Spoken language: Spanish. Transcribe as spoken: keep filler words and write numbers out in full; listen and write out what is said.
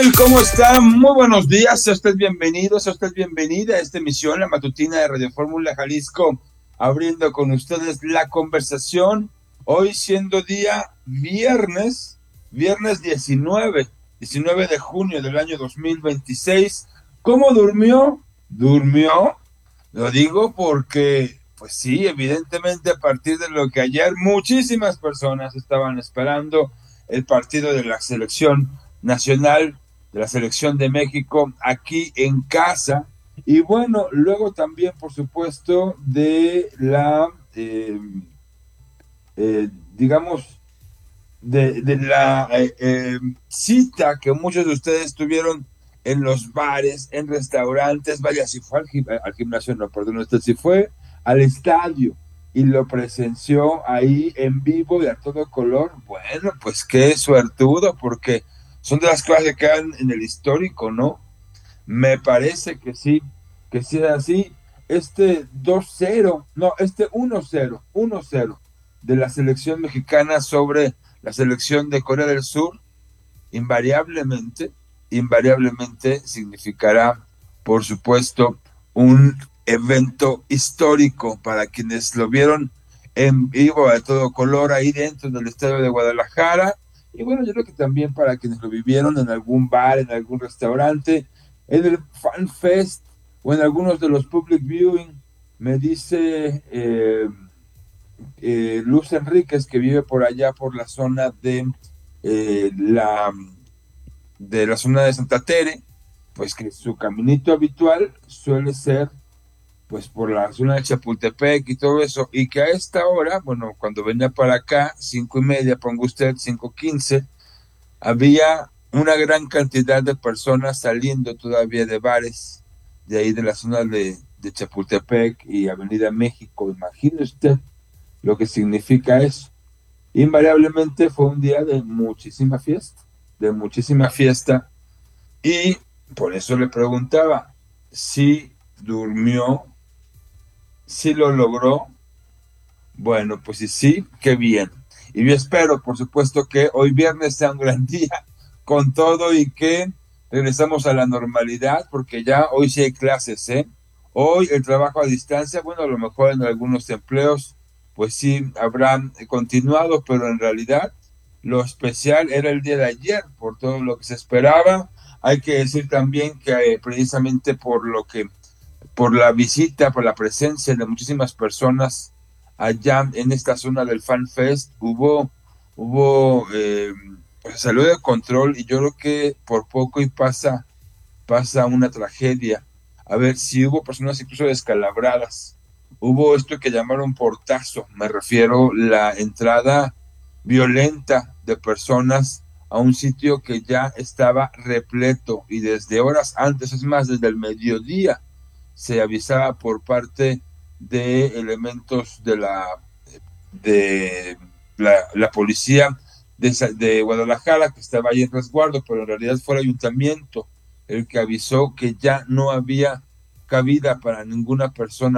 tal? ¿Cómo está? Muy buenos días, sea usted bienvenido, sea usted bienvenida a esta emisión, la matutina de Radio Fórmula Jalisco, abriendo con ustedes la conversación, hoy siendo día viernes, viernes diecinueve, diecinueve de junio del año dos mil veintiséis. ¿Cómo durmió? ¿Durmió? Lo digo porque, pues sí, evidentemente a partir de lo que ayer muchísimas personas estaban esperando, el partido de la selección nacional, de la selección de México, aquí en casa. Y bueno, luego también, por supuesto, de la, eh, eh, digamos, de, de la eh, eh, cita que muchos de ustedes tuvieron en los bares, en restaurantes. Vaya, si fue al, gim al gimnasio, no, perdón, usted si fue al estadio y lo presenció ahí en vivo y a todo color, bueno, pues qué suertudo, porque son de las cosas que quedan en el histórico, ¿no? Me parece que sí, que sí era así. Este dos cero, no, este uno cero, uno cero de la selección mexicana sobre la selección de Corea del Sur, invariablemente, invariablemente significará, por supuesto, un evento histórico para quienes lo vieron en vivo a todo color ahí dentro del estadio de Guadalajara. Y bueno, yo creo que también para quienes lo vivieron en algún bar, en algún restaurante, en el Fan Fest o en algunos de los public viewing. Me dice eh, eh, Luz Enríquez, que vive por allá, por la zona de eh, la de la zona de Santa Tere, pues que su caminito habitual suele ser pues por la zona de Chapultepec y todo eso, y que a esta hora, bueno, cuando venía para acá, cinco y media, pongo usted, cinco quince, había una gran cantidad de personas saliendo todavía de bares, de ahí de la zona de, de Chapultepec y Avenida México. Imagine usted lo que significa eso. Invariablemente fue un día de muchísima fiesta, de muchísima fiesta, y por eso le preguntaba si durmió, si lo logró. Bueno, pues sí, sí, qué bien. Y yo espero, por supuesto, que hoy viernes sea un gran día con todo y que regresamos a la normalidad, porque ya hoy sí hay clases, ¿eh? Hoy el trabajo a distancia, bueno, a lo mejor en algunos empleos, pues sí, habrán continuado, pero en realidad lo especial era el día de ayer, por todo lo que se esperaba. Hay que decir también que eh, precisamente por lo que, por la visita, por la presencia de muchísimas personas allá en esta zona del Fan Fest, hubo, hubo, eh, pues salió de control, y yo creo que por poco y pasa, pasa una tragedia. A ver, si hubo personas incluso descalabradas, hubo esto que llamaron portazo, me refiero la entrada violenta de personas a un sitio que ya estaba repleto, y desde horas antes, es más, desde el mediodía, se avisaba por parte de elementos de la, de la, la policía de, de Guadalajara, que estaba ahí en resguardo, pero en realidad fue el ayuntamiento el que avisó que ya no había cabida para ninguna persona